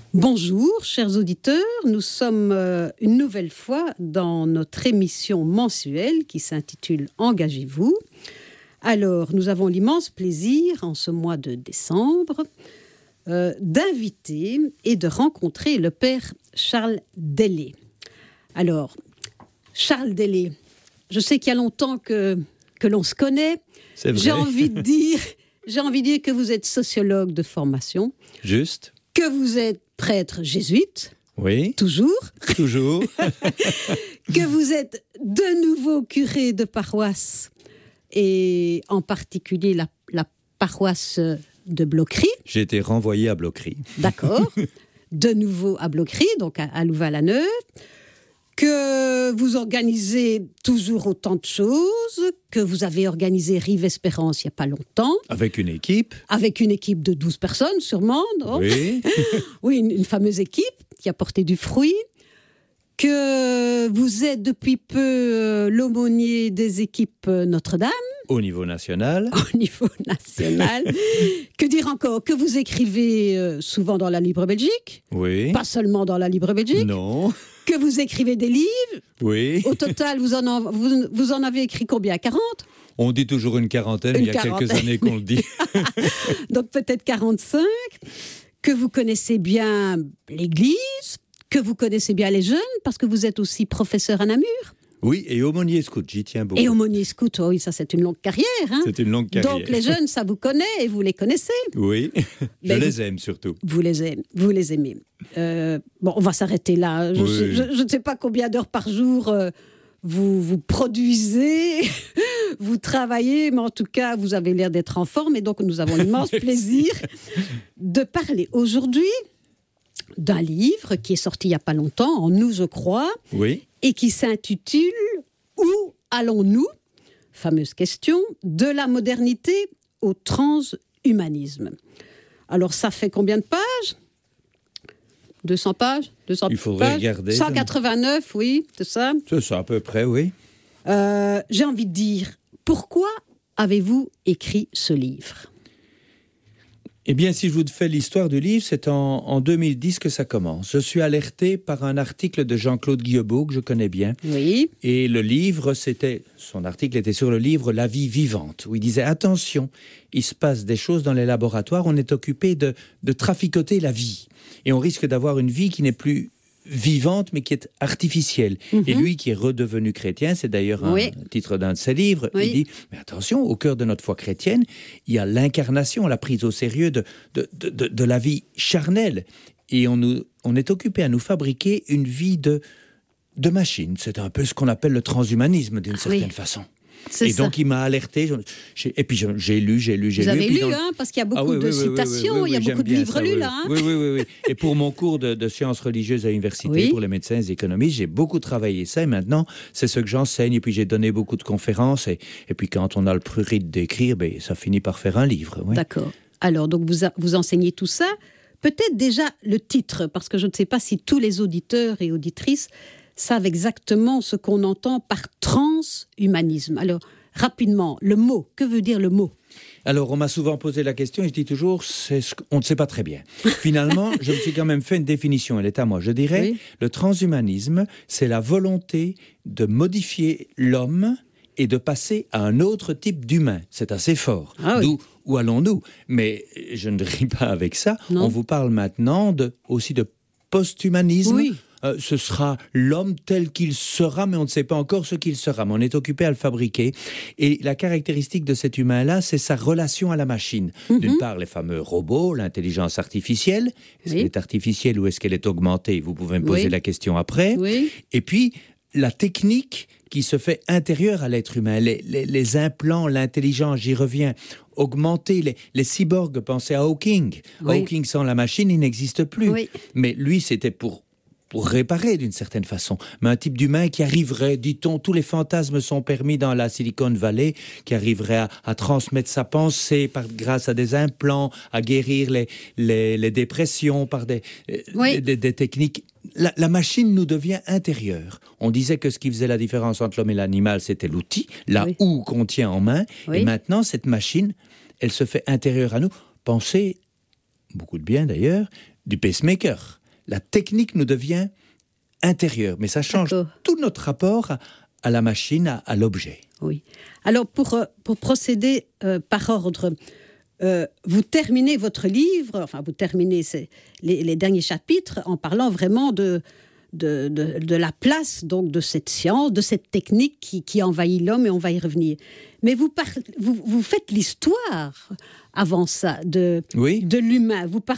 Bonjour, chers auditeurs. Nous sommes une nouvelle fois dans notre émission mensuelle qui s'intitule « Engagez-vous ». Alors, nous avons l'immense plaisir, en ce mois de décembre, d'inviter et de rencontrer le père Charles Dellet. Alors, Charles Dellet, je sais qu'il y a longtemps que l'on se connaît. C'est vrai. J'ai envie de dire que vous êtes sociologue de formation. Juste. Que vous êtes prêtre jésuite. Oui. Toujours. Toujours. Que vous êtes de nouveau curé de paroisse, et en particulier la paroisse de Blocquery. J'ai été renvoyé à Blocquery. D'accord. De nouveau à Blocquery, donc à Louvain-la-Neuve. Que vous organisez toujours autant de choses, que vous avez organisé Rive Espérance il n'y a pas longtemps. Avec une équipe. Avec une équipe de 12 personnes, sûrement. Non ? Oui. Oui, une fameuse équipe qui a porté du fruit. Que vous êtes depuis peu l'aumônier des équipes Notre-Dame. Au niveau national. Au niveau national. Que dire encore ? Que vous écrivez souvent dans la Libre Belgique. Oui. Pas seulement dans la Libre Belgique. Non. Que vous écrivez des livres. Oui. Au total, vous en avez écrit combien ? 40 ? On dit toujours une quarantaine, il y a quelques années qu'on le dit. Donc peut-être 45. Que vous connaissez bien l'Église. Que vous connaissez bien les jeunes, parce que vous êtes aussi professeur à Namur. Oui, et aumônier scout, j'y tiens beaucoup. Et aumônier scout, oui, ça c'est une longue carrière. Hein. C'est une longue carrière. Donc les jeunes, ça vous connaît et vous les connaissez. Oui, je les aime surtout. Vous les aimez. Bon, on va s'arrêter là. Je ne sais pas combien d'heures par jour vous produisez, vous travaillez, mais en tout cas, vous avez l'air d'être en forme et donc nous avons l'immense plaisir de parler aujourd'hui d'un livre qui est sorti il n'y a pas longtemps, en août je crois, oui. Et qui s'intitule « Où allons-nous ?» Fameuse question, de la modernité au transhumanisme. Alors ça fait combien de pages ? 200 pages ? 200 Il faudrait pages regarder. 189, oui, c'est ça ? C'est ça à peu près, oui. J'ai envie de dire, pourquoi avez-vous écrit ce livre ? Eh bien, si je vous fais l'histoire du livre, c'est en 2010 que ça commence. Je suis alerté par un article de Jean-Claude Guillebeau, que je connais bien. Oui. Et le livre, son article était sur le livre « La vie vivante », où il disait « Attention, il se passe des choses dans les laboratoires, on est occupé de traficoter la vie. Et on risque d'avoir une vie qui n'est plus vivante, mais qui est artificielle. Et lui, qui est redevenu chrétien, c'est d'ailleurs un titre d'un de ses livres, il dit, mais attention, au cœur de notre foi chrétienne, il y a l'incarnation, la prise au sérieux de la vie charnelle. Et on est occupé à nous fabriquer une vie de machine. C'est un peu ce qu'on appelle le transhumanisme, d'une certaine façon. C'est ça. Donc, il m'a alerté. Et puis, j'ai lu. Vous avez lu, parce qu'il y a beaucoup de citations, il y a beaucoup de livres lus, là. Hein. Oui. Et pour mon cours de sciences religieuses à l'université, pour les médecins et les économistes, j'ai beaucoup travaillé ça. Et maintenant, c'est ce que j'enseigne. Et puis, j'ai donné beaucoup de conférences. Et puis, quand on a le prurite d'écrire, ça finit par faire un livre. Oui. D'accord. Alors, donc, vous enseignez tout ça. Peut-être déjà le titre, parce que je ne sais pas si tous les auditeurs et auditrices savent exactement ce qu'on entend par transhumanisme. Alors, rapidement, le mot, que veut dire le mot ? Alors, on m'a souvent posé la question et je dis toujours, on ne sait pas très bien. Finalement, je me suis quand même fait une définition, elle est à moi. Je dirais, le transhumanisme, c'est la volonté de modifier l'homme et de passer à un autre type d'humain. C'est assez fort. D'où où allons-nous ? Mais je ne ris pas avec ça. Non. On vous parle maintenant aussi de posthumanisme. Oui. Ce sera l'homme tel qu'il sera, mais on ne sait pas encore ce qu'il sera. Mais on est occupé à le fabriquer. Et la caractéristique de cet humain-là, c'est sa relation à la machine. D'une part, les fameux robots, l'intelligence artificielle. Est-ce qu'elle est artificielle ou est-ce qu'elle est augmentée ? Vous pouvez me poser la question après. Oui. Et puis, la technique qui se fait intérieure à l'être humain. Les implants, l'intelligence, j'y reviens. Augmenter les cyborgs, pensez à Hawking. Hawking sans la machine, il n'existe plus. Oui. Mais lui, c'était pour réparer d'une certaine façon. Mais un type d'humain qui arriverait, dit-on, tous les fantasmes sont permis dans la Silicon Valley, qui arriverait à transmettre sa pensée grâce à des implants, à guérir les dépressions par des techniques. La machine nous devient intérieure. On disait que ce qui faisait la différence entre l'homme et l'animal, c'était l'outil, la houe qu'on tient en main. Et maintenant, cette machine, elle se fait intérieure à nous. Pensez, beaucoup de bien d'ailleurs, du pacemaker. la technique nous devient intérieure, mais ça change tout notre rapport à la machine, à l'objet. Oui. Alors, pour procéder par ordre, vous terminez votre livre, vous terminez les derniers chapitres en parlant vraiment de la place donc, de cette science, de cette technique qui envahit l'homme, et on va y revenir. Mais vous faites l'histoire avant ça de l'humain. Vous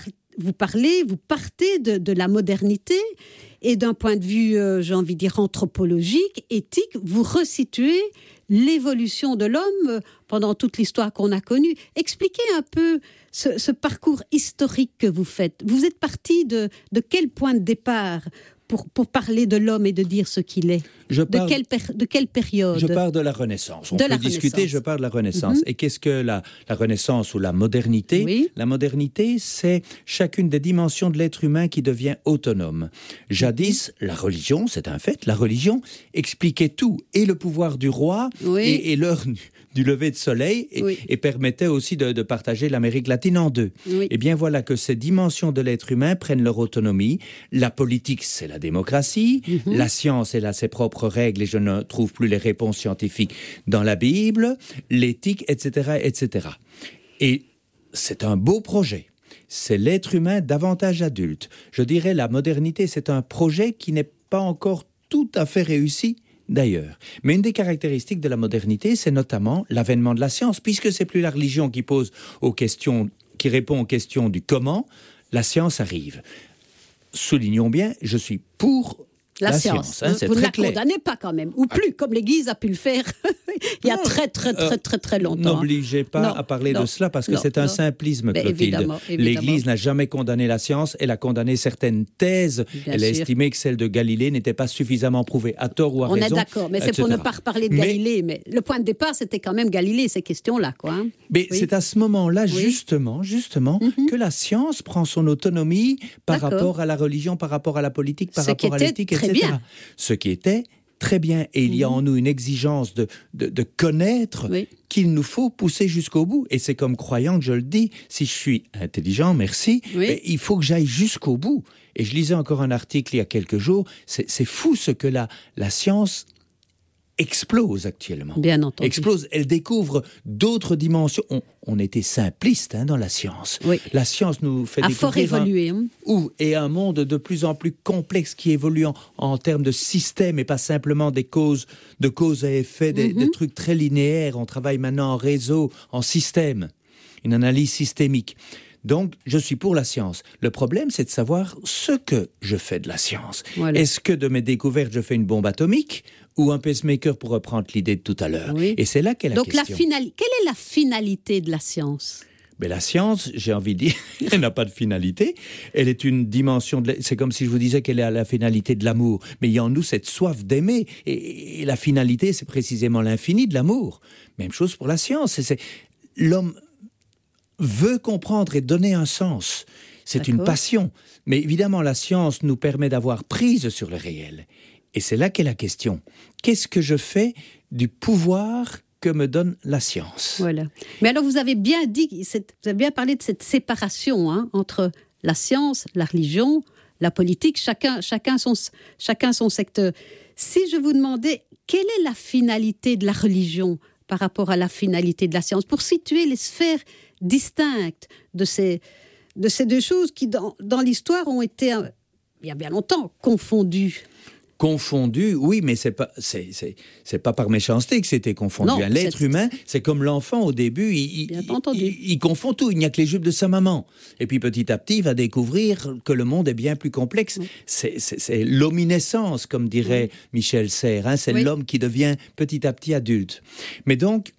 partez de la modernité, et d'un point de vue, j'ai envie de dire, anthropologique, éthique, vous resituez l'évolution de l'homme pendant toute l'histoire qu'on a connue. Expliquez un peu ce parcours historique que vous faites. Vous êtes parti de quel point de départ pour parler de l'homme et de dire ce qu'il est? De quelle période? Je parle de la Renaissance. On peut discuter, je parle de la Renaissance. Et qu'est-ce que la Renaissance ou la modernité? Oui. La modernité, c'est chacune des dimensions de l'être humain qui devient autonome. Jadis, la religion, c'est un fait, la religion expliquait tout, et le pouvoir du roi, et l'heure du lever de soleil, et permettait aussi de partager l'Amérique latine en deux. Et bien voilà que ces dimensions de l'être humain prennent leur autonomie. La politique, c'est la démocratie. La science, elle a ses propres règles, et je ne trouve plus les réponses scientifiques dans la Bible. L'éthique, etc., etc. Et c'est un beau projet. C'est l'être humain davantage adulte. Je dirais la modernité, c'est un projet qui n'est pas encore tout à fait réussi, d'ailleurs. Mais une des caractéristiques de la modernité, c'est notamment l'avènement de la science, puisque c'est plus la religion qui répond aux questions du comment, la science arrive. Soulignons bien, je suis pour la science. C'est vous ne la condamnez pas quand même, ou plus, comme l'Église a pu le faire il y a très longtemps. N'obligez pas à parler de cela, parce que c'est un simplisme, Clotilde. Évidemment. L'Église n'a jamais condamné la science, elle a condamné certaines thèses. Elle a estimé que celle de Galilée n'était pas suffisamment prouvée, à tort ou à raison. On est d'accord, mais c'est pour ne pas reparler de Galilée. Mais le point de départ, c'était quand même Galilée, ces questions-là. Mais c'est à ce moment-là, justement, que la science prend son autonomie par rapport à la religion, par rapport à la politique, par rapport à l'éthique, etc. Bien. Ce qui était très bien. Et il y a en nous une exigence de connaître qu'il nous faut pousser jusqu'au bout. Et c'est comme croyant que je le dis. Si je suis intelligent, merci, mais il faut que j'aille jusqu'au bout. Et je lisais encore un article il y a quelques jours. C'est fou ce que la science explose actuellement. Bien entendu. Explose, elle découvre d'autres dimensions. On était simpliste dans la science. La science nous fait découvrir un monde de plus en plus complexe qui évolue en termes de système et pas simplement de cause à effet, des trucs très linéaires. On travaille maintenant en réseau, en système, une analyse systémique. Donc, je suis pour la science. Le problème, c'est de savoir ce que je fais de la science. Voilà. Est-ce que de mes découvertes, je fais une bombe atomique ou un pacemaker, pour reprendre l'idée de tout à l'heure? Et c'est là qu'est la question. Donc, quelle est la finalité de la science? Mais la science, j'ai envie de dire, elle n'a pas de finalité. Elle est une dimension c'est comme si je vous disais qu'elle est à la finalité de l'amour. Mais il y a en nous cette soif d'aimer. Et la finalité, c'est précisément l'infini de l'amour. Même chose pour la science. L'homme veut comprendre et donner un sens. C'est une passion. Mais évidemment, la science nous permet d'avoir prise sur le réel. Et c'est là qu'est la question. Qu'est-ce que je fais du pouvoir que me donne la science? Voilà. Mais alors, vous avez bien dit, vous avez bien parlé de cette séparation entre la science, la religion, la politique, chacun son secteur. Si je vous demandais, quelle est la finalité de la religion par rapport à la finalité de la science, pour situer les sphères distinctes de ces deux choses qui, dans l'histoire, ont été, il y a bien longtemps, confondues. Confondu, oui, mais c'est pas par méchanceté que c'était confondu. Non, l'être humain, c'est comme l'enfant au début, il confond tout. Il n'y a que les jupes de sa maman. Et puis petit à petit, il va découvrir que le monde est bien plus complexe. Oui. C'est l'omniscience, comme dirait Michel Serres. C'est l'homme qui devient petit à petit adulte. Mais donc,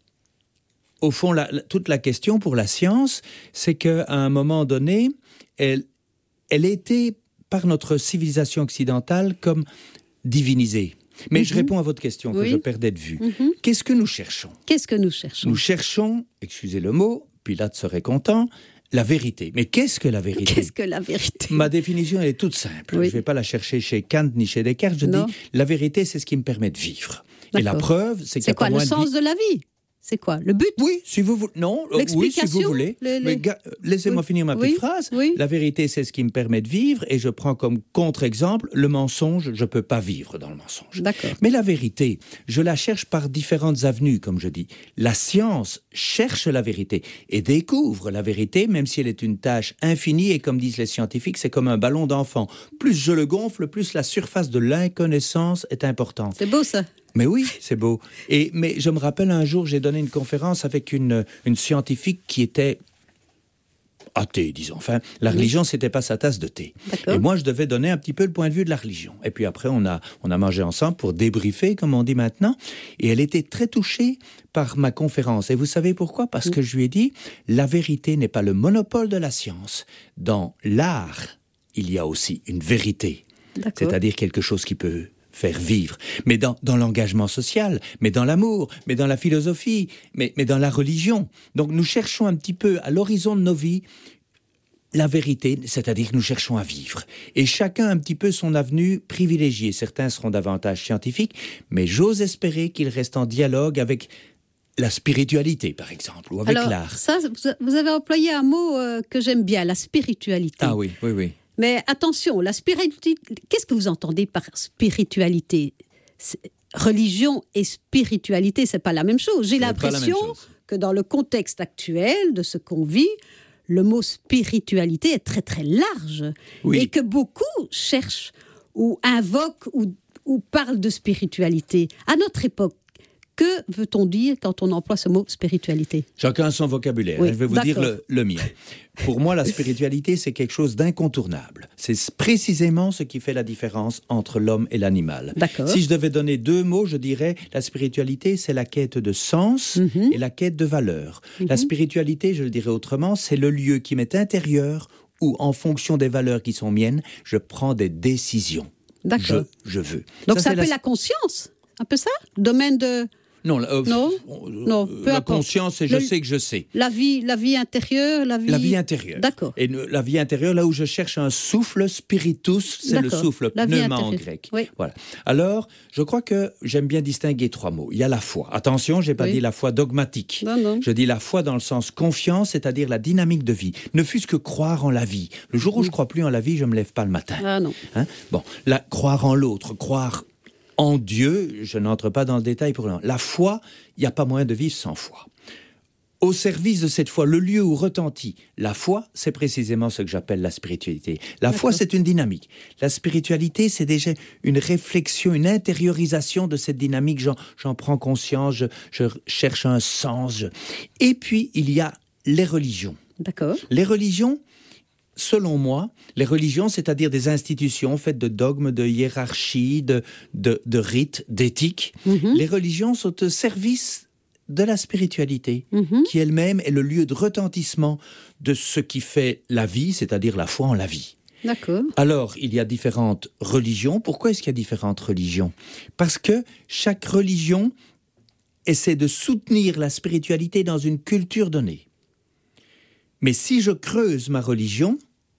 au fond, toute la question pour la science, c'est qu'à un moment donné, elle était, par notre civilisation occidentale, comme divinisée. Mais je réponds à votre question que je perdais de vue. Qu'est-ce que nous cherchons? Nous cherchons, excusez le mot, Pilate serait content, la vérité. Mais qu'est-ce que la vérité? Qu'est-ce que la vérité? Ma définition, elle est toute simple. Je ne vais pas la chercher chez Kant ni chez Descartes. Je dis, la vérité, c'est ce qui me permet de vivre. D'accord. Et la preuve, c'est qu'il y a quoi le sens de la vie? C'est quoi le but? Oui, si vous voulez. Non, oui, si vous voulez. Mais laissez-moi finir ma petite phrase. Oui. La vérité, c'est ce qui me permet de vivre, et je prends comme contre-exemple le mensonge. Je ne peux pas vivre dans le mensonge. D'accord. Mais la vérité, je la cherche par différentes avenues, comme je dis. La science cherche la vérité et découvre la vérité, même si elle est une tâche infinie, et comme disent les scientifiques, c'est comme un ballon d'enfant. Plus je le gonfle, plus la surface de l'inconnaissance est importante. C'est beau ça. Mais oui, c'est beau. Mais je me rappelle un jour, j'ai donné une conférence avec une scientifique qui était athée, disons. Enfin, la religion, c'était pas sa tasse de thé. D'accord. Et moi, je devais donner un petit peu le point de vue de la religion. Et puis après, on a mangé ensemble pour débriefer, comme on dit maintenant. Et elle était très touchée par ma conférence. Et vous savez pourquoi? Parce que je lui ai dit, la vérité n'est pas le monopole de la science. Dans l'art, il y a aussi une vérité. D'accord. C'est-à-dire quelque chose qui peut faire vivre, mais dans l'engagement social, mais dans l'amour, mais dans la philosophie, mais dans la religion. Donc nous cherchons un petit peu à l'horizon de nos vies la vérité, c'est-à-dire que nous cherchons à vivre. Et chacun a un petit peu son avenue privilégiée. Certains seront davantage scientifiques, mais j'ose espérer qu'ils restent en dialogue avec la spiritualité, par exemple, ou avec l'art. Ça, vous avez employé un mot que j'aime bien, la spiritualité. Ah oui, oui, oui. Mais attention, la spiritualité, qu'est-ce que vous entendez par spiritualité? Religion et spiritualité, c'est pas la même chose. J'ai l'impression que dans le contexte actuel de ce qu'on vit, le mot spiritualité est très très large. Oui. Et que beaucoup cherchent ou invoquent ou parlent de spiritualité. À notre époque, que veut-on dire quand on emploie ce mot spiritualité? Chacun a son vocabulaire. Oui, je vais vous dire le mien. Pour moi, la spiritualité, c'est quelque chose d'incontournable. C'est précisément ce qui fait la différence entre l'homme et l'animal. D'accord. Si je devais donner deux mots, je dirais la spiritualité, c'est la quête de sens et la quête de valeur. La spiritualité, je le dirais autrement, c'est le lieu qui m'est intérieur où, en fonction des valeurs qui sont miennes, je prends des décisions. D'accord. Je veux. Donc ça, c'est la conscience, un peu ça? Domaine de... Non, non, peu la importe. conscience, c'est je sais que je sais. La vie intérieure, La vie intérieure. D'accord. Et la vie intérieure, là où je cherche un souffle, spiritus, c'est le souffle, pneuma en grec. Oui. Voilà. Alors, je crois que j'aime bien distinguer trois mots. Il y a la foi. Attention, je n'ai pas dit la foi dogmatique. Non. Je dis la foi dans le sens confiance, c'est-à-dire la dynamique de vie. Ne fût-ce que croire en la vie. Le jour où je ne crois plus en la vie, je ne me lève pas le matin. Ah non. Bon, croire en l'autre, croire en Dieu, je n'entre pas dans le détail pour l'instant. La foi, il n'y a pas moyen de vivre sans foi. Au service de cette foi, le lieu où retentit la foi, c'est précisément ce que j'appelle la spiritualité. La foi, c'est une dynamique. La spiritualité, c'est déjà une réflexion, une intériorisation de cette dynamique. J'en prends conscience, je cherche un sens. Et puis, il y a les religions. D'accord. Les religions, selon moi, les religions, c'est-à-dire des institutions faites de dogmes, de hiérarchies, de rites, d'éthique, les religions sont au service de la spiritualité, qui elle-même est le lieu de retentissement de ce qui fait la vie, c'est-à-dire la foi en la vie. D'accord. Alors, il y a différentes religions. Pourquoi est-ce qu'il y a différentes religions? Parce que chaque religion essaie de soutenir la spiritualité dans une culture donnée. Mais si je creuse ma religion,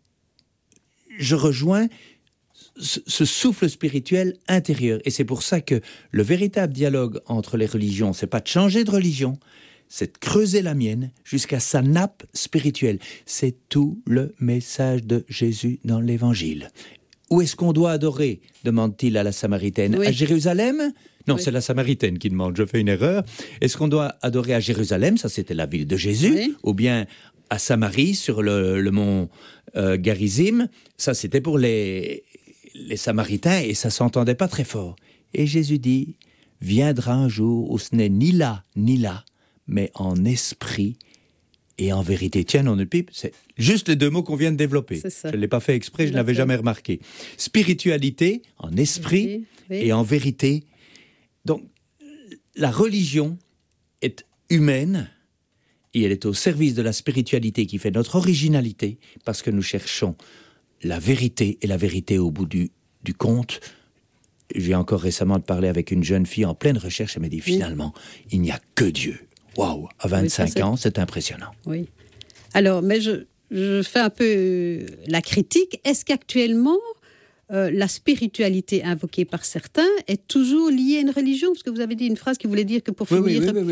je rejoins ce souffle spirituel intérieur. Et c'est pour ça que le véritable dialogue entre les religions, c'est pas de changer de religion, c'est de creuser la mienne jusqu'à sa nappe spirituelle. C'est tout le message de Jésus dans l'Évangile. Où est-ce qu'on doit adorer? Demande-t-il à la Samaritaine. Oui. À Jérusalem? Non, c'est la Samaritaine qui demande, je fais une erreur. Est-ce qu'on doit adorer à Jérusalem? Ça, c'était la ville de Jésus. Ou bien à Samarie, sur le mont Garizim? Ça, c'était pour les Samaritains, et ça s'entendait pas très fort. Et Jésus dit, viendra un jour où ce n'est ni là, mais en esprit et en vérité. Tiens, non, pipe, c'est juste les deux mots qu'on vient de développer. Je ne l'ai pas fait exprès, je ne l'avais jamais remarqué. Spiritualité, en esprit et en vérité. Donc, la religion est humaine et elle est au service de la spiritualité qui fait notre originalité, parce que nous cherchons la vérité, et la vérité au bout du compte. J'ai encore récemment parlé avec une jeune fille en pleine recherche, elle m'a dit finalement, il n'y a que Dieu. Waouh, à 25 ans, c'est impressionnant. Oui. Alors, mais je fais un peu la critique. Est-ce qu'actuellement, la spiritualité invoquée par certains est toujours liée à une religion? Parce que vous avez dit une phrase qui voulait dire que pour finir... Oui.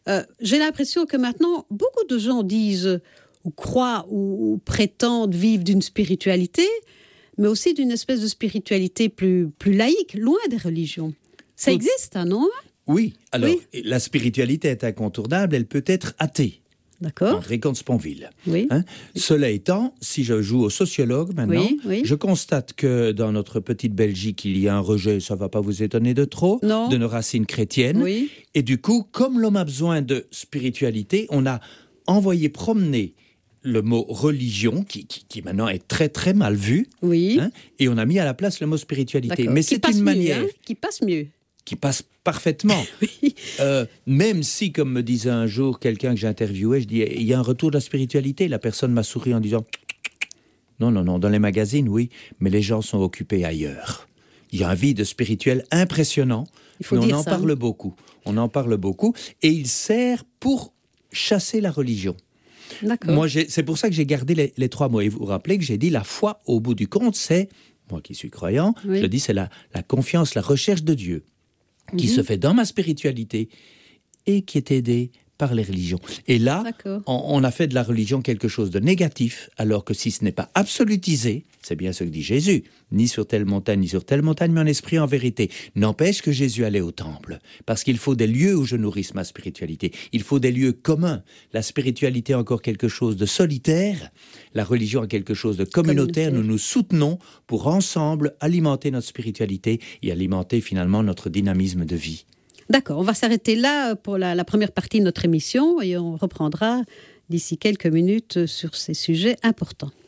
J'ai l'impression que maintenant, beaucoup de gens disent ou croient ou prétendent vivre d'une spiritualité, mais aussi d'une espèce de spiritualité plus laïque, loin des religions. Ça existe, hein, non ? Oui, alors la spiritualité est incontournable, elle peut être athée. D'accord. André Comte-Sponville. Oui. Cela étant, si je joue au sociologue maintenant, je constate que dans notre petite Belgique, il y a un rejet, ça ne va pas vous étonner de trop, de nos racines chrétiennes. Oui. Et du coup, comme l'homme a besoin de spiritualité, on a envoyé promener le mot religion, qui maintenant est très très mal vu, et on a mis à la place le mot spiritualité. D'accord. Mais c'est une manière... qui passe mieux. Qui passe parfaitement. Même si, comme me disait un jour quelqu'un que j'ai interviewé, je dis, il y a un retour de la spiritualité. La personne m'a souri en disant, non, dans les magazines, oui, mais les gens sont occupés ailleurs. Il y a un vide spirituel impressionnant, mais on en parle beaucoup. On en parle beaucoup, et il sert pour chasser la religion. D'accord. Moi, c'est pour ça que j'ai gardé les 3 mots. Et vous vous rappelez que j'ai dit, la foi, au bout du compte, c'est, moi qui suis croyant, je dis, c'est la confiance, la recherche de Dieu, qui se fait dans ma spiritualité et qui est aidée par les religions. Et là, on a fait de la religion quelque chose de négatif, alors que si ce n'est pas absolutisé, c'est bien ce que dit Jésus, ni sur telle montagne, ni sur telle montagne, mais en esprit, en vérité. N'empêche que Jésus allait au temple, parce qu'il faut des lieux où je nourrisse ma spiritualité. Il faut des lieux communs. La spiritualité est encore quelque chose de solitaire, la religion est quelque chose de communautaire. Nous nous soutenons pour ensemble alimenter notre spiritualité et alimenter finalement notre dynamisme de vie. D'accord, on va s'arrêter là pour la première partie de notre émission et on reprendra d'ici quelques minutes sur ces sujets importants.